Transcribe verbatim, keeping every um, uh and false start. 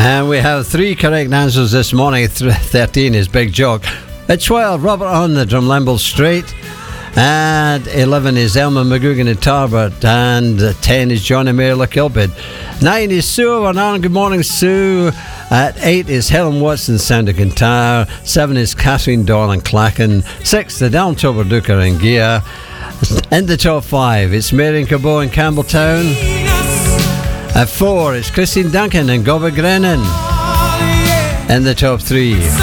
And we have three correct answers this morning. thirteen is Big Jock. At twelve, Robert on the Drumlimble Straight. At eleven is Elmer McGugan at Tarbert. And at ten is Johnny Mayer Kilbid. nine is Sue O'Varnon. Good morning, Sue. At eight is Helen Watson, Sound of Kintyre. seven is Catherine Doyle and Clackan. six, the Downtober Duker and Gia. In the top five, it's Marion Cabot in Campbelltown. At four, it's Christine Duncan and Gobby Grennan. In the top three,